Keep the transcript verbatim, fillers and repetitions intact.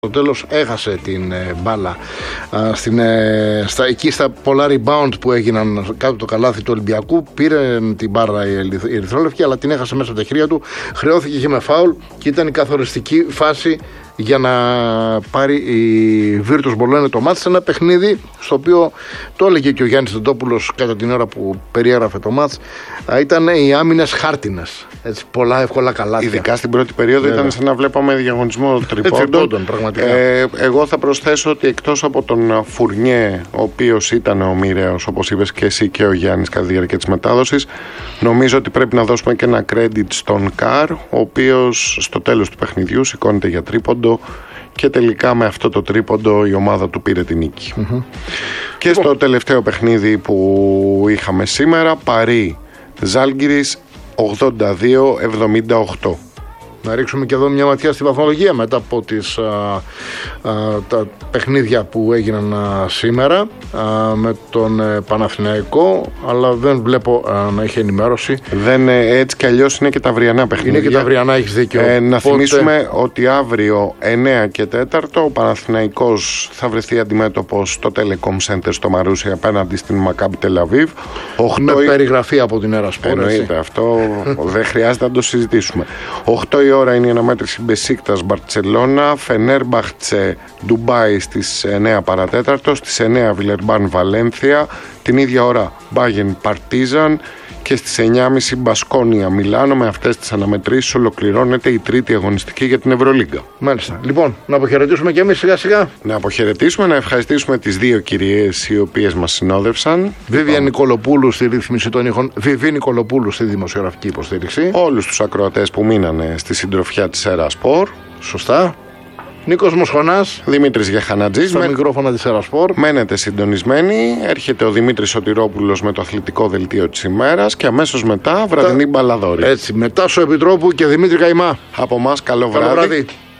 Στο τέλος έχασε την ε, μπάλα α, στην, ε, στα, εκεί στα πολλά rebound που έγιναν κάτω το καλάθι του Ολυμπιακού. Πήρε την μπάρα η, η Ερυθρόλευκη, αλλά την έχασε μέσα από τα χέρια του. Χρεώθηκε και με φάουλ και ήταν η καθοριστική φάση για να πάρει η Virtus Bologna το μάτς. Ένα παιχνίδι στο οποίο το έλεγε και ο Γιάννης Τεντόπουλος κατά την ώρα που περιέγραφε το μάτς. Ήταν οι άμυνες χάρτινες. Έτσι, πολλά εύκολα καλάθια. Ειδικά στην πρώτη περίοδο yeah. ήταν σαν να βλέπαμε διαγωνισμό τριπώντων. Ε, εγώ θα προσθέσω ότι εκτός από τον Φουρνιέ, ο οποίος ήταν ο μοιραίος, όπως είπες και εσύ και ο Γιάννης κατά τη διάρκεια της μετάδοσης, νομίζω ότι πρέπει να δώσουμε και ένα credit στον Καρ, ο οποίος στο τέλος του παιχνιδιού σηκώνεται για τρίποντο και τελικά με αυτό το τρίποντο η ομάδα του πήρε την νίκη. Mm-hmm. Και λοιπόν, στο τελευταίο παιχνίδι που είχαμε σήμερα, Παρί Ζάλγκιρις ογδόντα δύο εβδομήντα οκτώ. Να ρίξουμε και εδώ μια ματιά στη βαθμολογία μετά από τις, α, α, τα παιχνίδια που έγιναν α, σήμερα α, με τον ε, Παναθηναϊκό, αλλά δεν βλέπω α, να έχει ενημέρωση. Δεν, έτσι κι αλλιώς είναι και τα αυριανά παιχνίδια. Είναι και τα αυριανά, έχεις δίκιο. Ε, να Πότε... θυμίσουμε ότι αύριο εννέα και τέσσερα ο Παναθηναϊκός θα βρεθεί αντιμέτωπος στο Telecom Center στο Μαρούσι απέναντι στην Μακάμπι Τελαβίβ. Με περιγραφή από την Ερασπόρ. Εννοείται, αυτό δεν χρειάζεται να το συζητήσουμε. οκτώ η ώρα είναι η αναμέτρηση Μπεσίκτας Μπαρτσελώνα, Φενέρμπαχτσε Ντουμπάι στις εννέα παρατέταρτο, στις εννέα Βιλερμπάν Βαλένθια, την ίδια ώρα Μπάγεν Παρτίζαν και στις εννιά και μισή Μπασκόνια Μιλάνο. Με αυτές τις αναμετρήσεις ολοκληρώνεται η τρίτη αγωνιστική για την Ευρωλίγκα. Μάλιστα. Λοιπόν, να αποχαιρετήσουμε και εμείς σιγά σιγά. Να αποχαιρετήσουμε, να ευχαριστήσουμε τις δύο κυρίες οι οποίες μας συνόδευσαν. Βίβια Νικολοπούλου στη ρύθμιση των ήχων, Βιβί Νικολοπούλου στη δημοσιογραφική υποστήριξη. Όλους τους ακροατές που μείνανε στη συντροφιά της Ερασπόρ. Σωστά. Νίκος Μοσχονάς, Δημήτρης Γεχανατζής, στα με... μικρόφωνα της Ερασπόρ. Μένετε συντονισμένοι. Έρχεται ο Δημήτρης Σωτηρόπουλος με το αθλητικό δελτίο της ημέρας και αμέσως μετά βραδινή μπαλαδόρη. Έτσι, μετά σου Επιτρόπου και Δημήτρη Καϊμά. Από μας καλό, καλό βράδυ. βράδυ.